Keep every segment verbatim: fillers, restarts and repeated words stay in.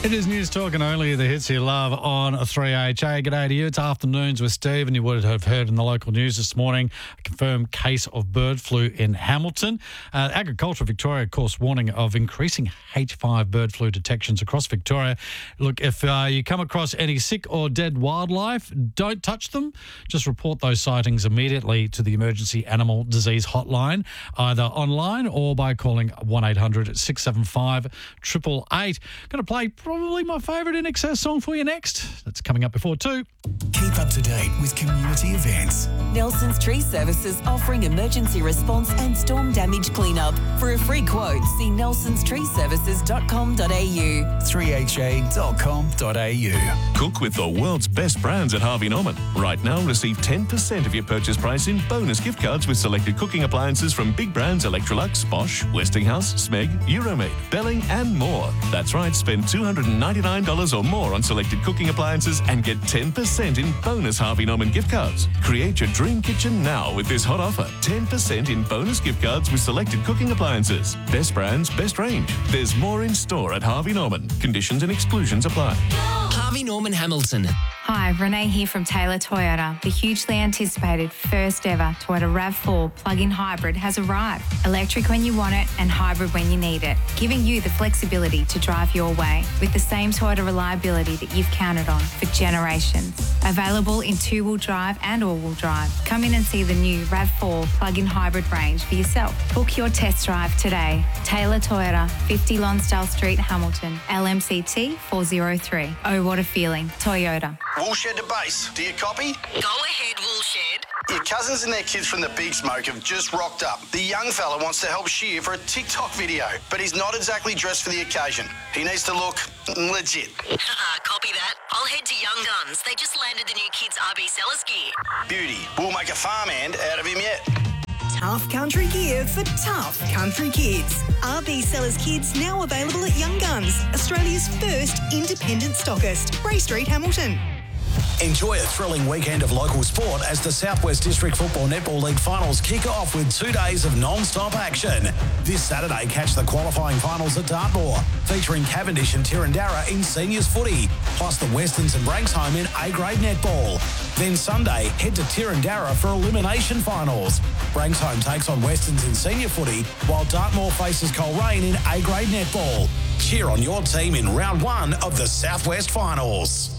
It is News Talk and only the hits you love on three H A. G'day to you. It's Afternoons with Steve, and you would have heard in the local news this morning a confirmed case of bird flu in Hamilton. Uh, Agriculture Victoria, of course, warning of increasing H five bird flu detections across Victoria. Look, if uh, you come across any sick or dead wildlife, don't touch them. Just report those sightings immediately to the Emergency Animal Disease Hotline, either online or by calling one eight hundred six seven five eight eight eight. Going to play probably my favourite In Excess song for you next. That's coming up before two. Keep up to date with community events. Nelson's Tree Services offering emergency response and storm damage cleanup. For a free quote, see nelsons tree services dot com dot a u. three h a dot com dot a u. Cook with the world's best brands at Harvey Norman. Right now, receive ten percent of your purchase price in bonus gift cards with selected cooking appliances from big brands Electrolux, Bosch, Westinghouse, Smeg, Euromaid, Belling and more. That's right, spend two hundred ninety-nine dollars or more on selected cooking appliances and get ten percent in bonus Harvey Norman gift cards. Create your dream kitchen now with this hot offer. ten percent in bonus gift cards with selected cooking appliances. Best brands, best range. There's more in store at Harvey Norman. Conditions and exclusions apply. Harvey Norman Hamilton. Hi, Renee here from Taylor Toyota. The hugely anticipated first ever Toyota RAV four plug-in hybrid has arrived. Electric when you want it and hybrid when you need it, giving you the flexibility to drive your way with the same Toyota reliability that you've counted on for generations. Available in two-wheel drive and all-wheel drive. Come in and see the new RAV four plug-in hybrid range for yourself. Book your test drive today. Taylor Toyota, fifty Lonsdale Street, Hamilton, L M C T four oh three. Oh, what a feeling. Toyota. Woolshed to base. Do you copy? Go ahead, Woolshed. Your cousins and their kids from the Big Smoke have just rocked up. The young fella wants to help shear for a TikTok video, but he's not exactly dressed for the occasion. He needs to look legit. Copy that. I'll head to Young Guns. They just landed the new kids' R B Sellers gear. Beauty. We'll make a farmhand out of him yet. Tough country gear for tough country kids. R B Sellers Kids now available at Young Guns, Australia's first independent stockist. Ray Street, Hamilton. Enjoy a thrilling weekend of local sport as the Southwest District Football Netball League finals kick off with two days of non-stop action. This Saturday, catch the qualifying finals at Dartmoor, featuring Cavendish and Tirrandara in seniors footy, plus the Westerns and Branksome in A-grade netball. Then Sunday, head to Tirrandara for elimination finals. Branksome takes on Westerns in senior footy, while Dartmoor faces Coleraine in A-grade netball. Cheer on your team in round one of the Southwest Finals.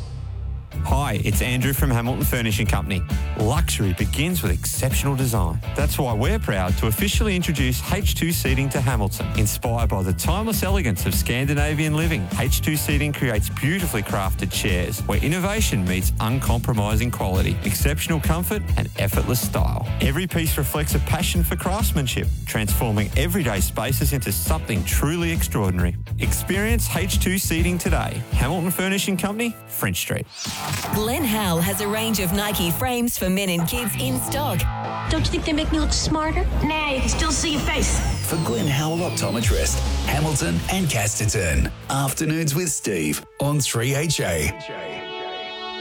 Hi, it's Andrew from Hamilton Furnishing Company. Luxury begins with exceptional design. That's why we're proud to officially introduce H two Seating to Hamilton. Inspired by the timeless elegance of Scandinavian living, H two Seating creates beautifully crafted chairs where innovation meets uncompromising quality, exceptional comfort and effortless style. Every piece reflects a passion for craftsmanship, transforming everyday spaces into something truly extraordinary. Experience H two Seating today. Hamilton Furnishing Company, French Street. Glen Howell has a range of Nike frames for men and kids in stock. Don't you think they make me look smarter? Nah, you can still see your face. For Glen Howell Optometrist, Hamilton and Casterton. Afternoons with Steve on three H A.